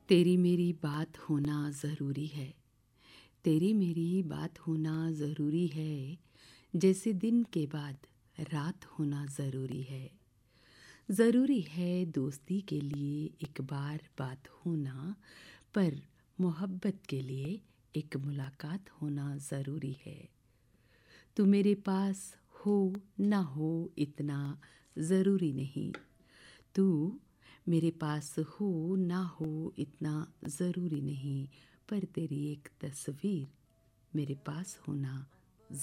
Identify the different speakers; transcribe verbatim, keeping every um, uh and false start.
Speaker 1: तेरी मेरी बात होना ज़रूरी है। तेरी मेरी बात होना ज़रूरी है। जैसे दिन के बाद रात होना ज़रूरी है। ज़रूरी है दोस्ती के लिए एक बार बात होना, पर मोहब्बत के लिए एक मुलाकात होना ज़रूरी है। तू मेरे पास हो ना हो इतना ज़रूरी नहीं। तू मेरे पास हो ना हो इतना ज़रूरी नहीं, पर तेरी एक तस्वीर मेरे पास होना